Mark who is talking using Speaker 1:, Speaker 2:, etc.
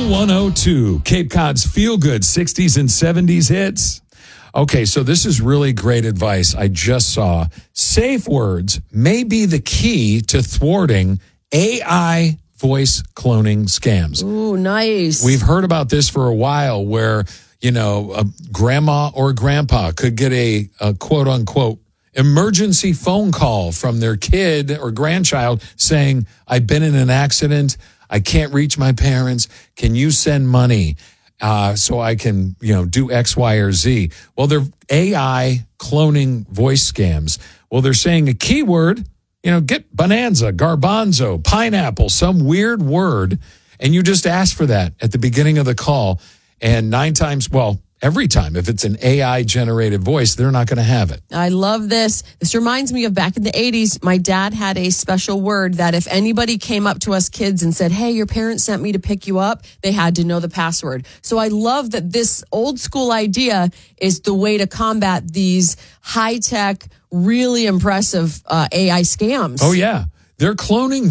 Speaker 1: Q102, Cape Cod's feel-good 60s and 70s hits. Okay, so this is really great advice I just saw. Safe words may be the key to thwarting AI voice cloning scams.
Speaker 2: Ooh, nice.
Speaker 1: We've heard about this for a while where, a grandma or grandpa could get a quote-unquote emergency phone call from their kid or grandchild saying, I've been in an accident. I can't reach my parents. Can you send money so I can, do X, Y, or Z? Well, they're AI cloning voice scams. Well, they're saying a keyword, get bonanza, garbanzo, pineapple, some weird word, and you just ask for that at the beginning of the call. And every time, if it's an AI-generated voice, they're not going to have it.
Speaker 2: I love this. This reminds me of back in the 80s, my dad had a special word that if anybody came up to us kids and said, hey, your parents sent me to pick you up, they had to know the password. So I love that this old school idea is the way to combat these high-tech, really impressive AI scams.
Speaker 1: Oh, yeah. They're cloning